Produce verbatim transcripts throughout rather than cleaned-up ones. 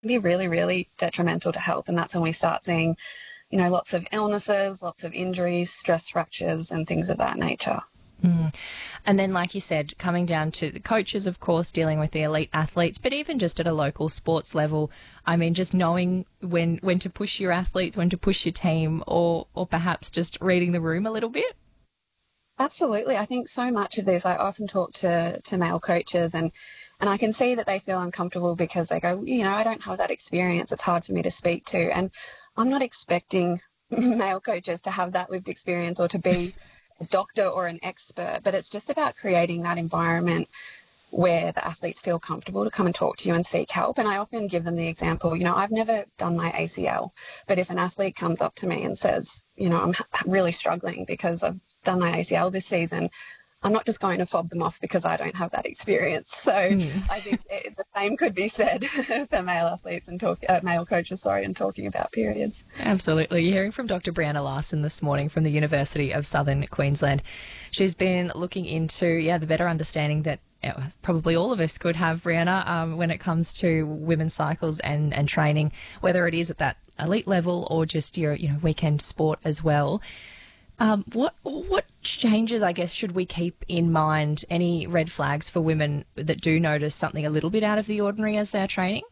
be really, really detrimental to health. And that's when we start seeing, you know, lots of illnesses, lots of injuries, stress fractures and things of that nature. Mm. And then, like you said, coming down to the coaches, of course, dealing with the elite athletes, but even just at a local sports level, I mean, just knowing when when to push your athletes, when to push your team, or or perhaps just reading the room a little bit. Absolutely. I think so much of this, I often talk to, to male coaches and, and I can see that they feel uncomfortable because they go, you know, I don't have that experience. It's hard for me to speak to. And I'm not expecting male coaches to have that lived experience or to be a doctor or an expert, but it's just about creating that environment where the athletes feel comfortable to come and talk to you and seek help. And I often give them the example, you know, I've never done my A C L, but if an athlete comes up to me and says, you know, I'm really struggling because I've done my A C L this season, I'm not just going to fob them off because I don't have that experience. So mm. I think it, the same could be said for male athletes and talk, uh, male coaches, sorry, and talking about periods. Absolutely. You're hearing from Doctor Brianna Larson this morning from the University of Southern Queensland. She's been looking into, yeah, the better understanding that uh, probably all of us could have, Brianna, um, when it comes to women's cycles and, and training, whether it is at that elite level or just your, you know, weekend sport as well. Um, what what changes, I guess, should we keep in mind? Any red flags for women that do notice something a little bit out of the ordinary as they're training?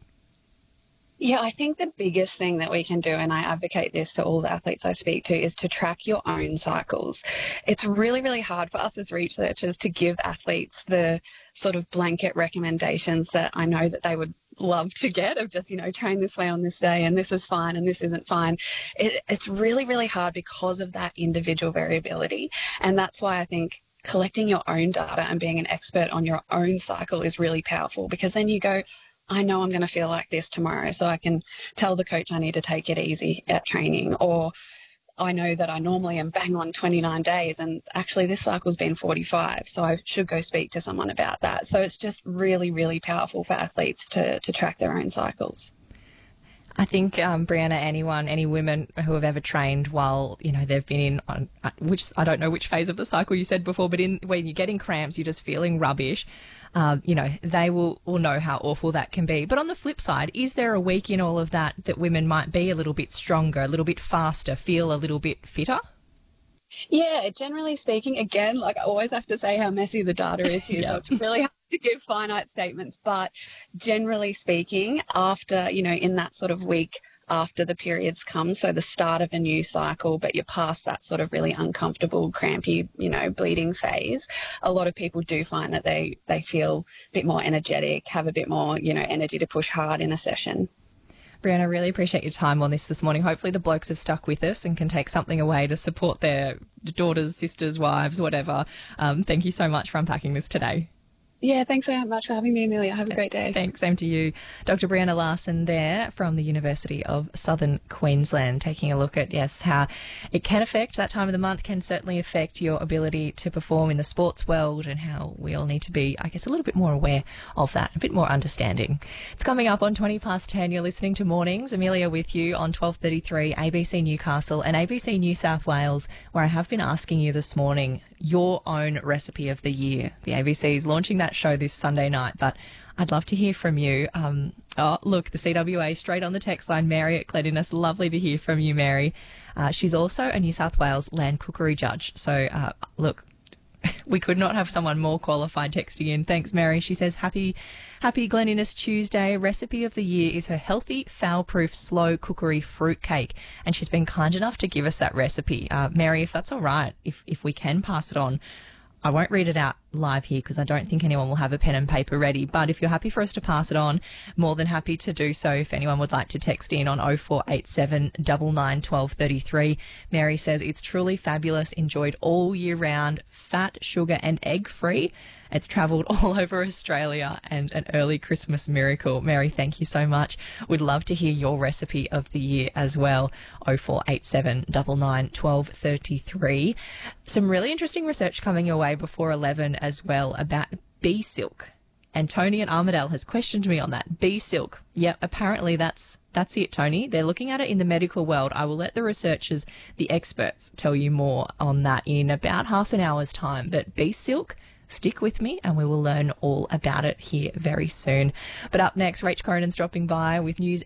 Yeah, I think the biggest thing that we can do, and I advocate this to all the athletes I speak to, is to track your own cycles. It's really, really hard for us as researchers to give athletes the sort of blanket recommendations that I know that they would love to get of just, you know, train this way on this day and this is fine and this isn't fine. It, it's really, really hard because of that individual variability. And that's why I think collecting your own data and being an expert on your own cycle is really powerful, because then you go, I know I'm going to feel like this tomorrow, so I can tell the coach I need to take it easy at training, or I know that I normally am bang on twenty-nine days and actually this cycle's been forty-five, so I should go speak to someone about that. So it's just really, really powerful for athletes to, to track their own cycles. I think, um, Brianna, anyone, any women who have ever trained while, you know, they've been in, on, uh, which I don't know which phase of the cycle you said before, but in when you're getting cramps, you're just feeling rubbish, um, you know, they will, will know how awful that can be. But on the flip side, is there a week in all of that that women might be a little bit stronger, a little bit faster, feel a little bit fitter? Yeah, generally speaking, again, like I always have to say how messy the data is here, so it's really hard to give finite statements, but generally speaking, after, you know, in that sort of week after the periods come, so the start of a new cycle, but you're past that sort of really uncomfortable, crampy, you know, bleeding phase, a lot of people do find that they, they feel a bit more energetic, have a bit more, you know, energy to push hard in a session. Brianna, really appreciate your time on this this morning. Hopefully the blokes have stuck with us and can take something away to support their daughters, sisters, wives, whatever. Um, thank you so much for unpacking this today. Yeah, thanks so much for having me, Amelia. Have a great day. Thanks, same to you. Doctor Brianna Larson there from the University of Southern Queensland, taking a look at, yes, how it can affect, that time of the month can certainly affect your ability to perform in the sports world, and how we all need to be, I guess, a little bit more aware of that, a bit more understanding. It's coming up on twenty past ten. You're listening to Mornings. Amelia with you on twelve thirty-three A B C Newcastle and A B C New South Wales, where I have been asking you this morning your own recipe of the year. The A B C is launching that show this Sunday night, but I'd love to hear from you. Um, oh, look, the C W A straight on the text line, Mary at Cleanliness. Lovely to hear from you, Mary. Uh, she's also a New South Wales land cookery judge. So, uh, look, we could not have someone more qualified texting in. Thanks, Mary. She says, happy, happy Gleanliness Tuesday. Recipe of the year is her healthy, foul-proof, slow cookery fruitcake. And she's been kind enough to give us that recipe. Uh, Mary, if that's all right, if, if we can pass it on, I won't read it out live here because I don't think anyone will have a pen and paper ready. But if you're happy for us to pass it on, more than happy to do so. If anyone would like to text in on oh four eight seven, nine nine, one two three three. Mary says, it's truly fabulous. Enjoyed all year round. Fat, sugar and egg free. It's travelled all over Australia, and an early Christmas miracle. Mary, thank you so much. We'd love to hear your recipe of the year as well. oh four eight seven, nine nine, one two three three. Some really interesting research coming your way before eleven as well about bee silk. And Tony and Armidale has questioned me on that. Bee silk. Yep, apparently that's that's it, Tony. They're looking at it in the medical world. I will let the researchers, the experts, tell you more on that in about half an hour's time. But bee silk, stick with me and we will learn all about it here very soon. But up next, Rach Cronin's dropping by with news